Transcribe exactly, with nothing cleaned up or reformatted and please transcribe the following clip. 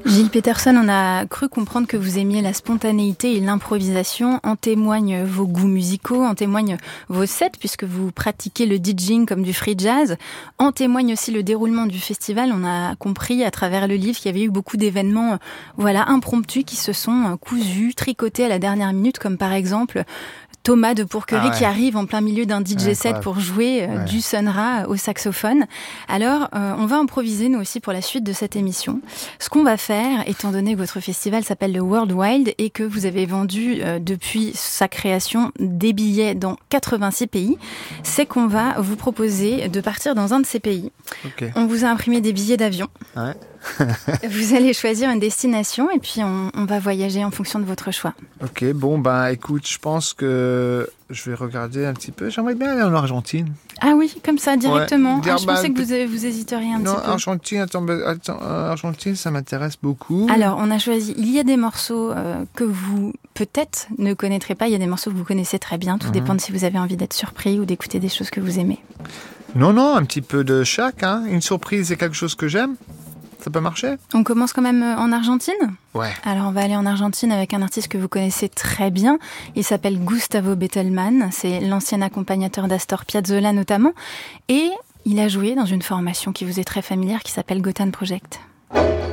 Gilles Peterson, on a cru comprendre que vous aimiez la spontanéité et l'improvisation. En témoignent vos goûts musicaux, en témoignent vos sets, puisque vous pratiquez le DJing comme du free jazz. En témoigne aussi le déroulement du festival. On a compris à travers le livre qu'il y avait eu beaucoup d'événements voilà, impromptus qui se sont cousus, tricotés à la dernière minute, comme par exemple Thomas de Pourquerie ah ouais. qui arrive en plein milieu d'un D J set ouais, pour jouer euh, ouais. du Sun Ra au saxophone. Alors, euh, on va improviser nous aussi pour la suite de cette émission. Ce qu'on va faire, étant donné que votre festival s'appelle le World Wild et que vous avez vendu euh, depuis sa création des billets dans quatre-vingt-six pays, c'est qu'on va vous proposer de partir dans un de ces pays. Okay. On vous a imprimé des billets d'avion. Ouais. Vous allez choisir une destination et puis on, on va voyager en fonction de votre choix. Ok, bon, bah écoute, je pense que je vais regarder un petit peu. J'aimerais bien aller en Argentine. Ah oui, comme ça, directement. Ouais. Dire, ah, je bah, pensais que vous, vous hésiteriez un non, petit peu. Argentine, attends, attends, Argentine, ça m'intéresse beaucoup. Alors, on a choisi, il y a des morceaux euh, que vous, peut-être, ne connaîtrez pas. Il y a des morceaux que vous connaissez très bien. Tout mmh. dépend de si vous avez envie d'être surpris ou d'écouter des choses que vous aimez. Non, non, un petit peu de chaque. Hein. Une surprise, c'est quelque chose que j'aime. Ça peut marcher ? On commence quand même en Argentine ? Ouais. Alors on va aller en Argentine avec un artiste que vous connaissez très bien. Il s'appelle Gustavo Bettelmann. C'est l'ancien accompagnateur d'Astor Piazzolla notamment. Et il a joué dans une formation qui vous est très familière qui s'appelle Gotham Project.